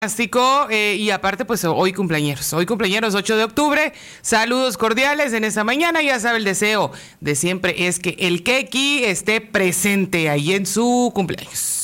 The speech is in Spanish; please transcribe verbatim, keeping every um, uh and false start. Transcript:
Fantástico, eh, y aparte pues hoy cumpleañeros, hoy cumpleañeros ocho de octubre, saludos cordiales en esta mañana, ya sabe el deseo de siempre es que el Keki esté presente ahí en su cumpleaños.